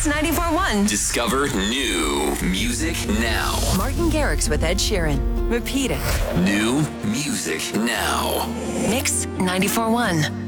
94.1. Discover new music now. Martin Garrix with Ed Sheeran. Repeat it. New music now. Mix 94.1.